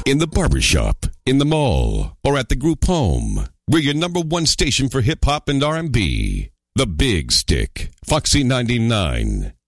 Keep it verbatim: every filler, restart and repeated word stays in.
in the barbershop, in the mall, or at the group home. We're your number one station for hip-hop and R and B. The Big Stick, Foxy ninety-nine.